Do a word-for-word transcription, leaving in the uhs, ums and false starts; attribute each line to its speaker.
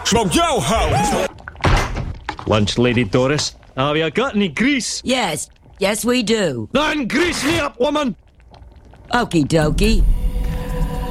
Speaker 1: Smoke yo ho!
Speaker 2: Lunch, Lady Doris. Have you got any grease?
Speaker 3: Yes, yes we do.
Speaker 2: Then grease me up, woman!
Speaker 3: Okie dokie.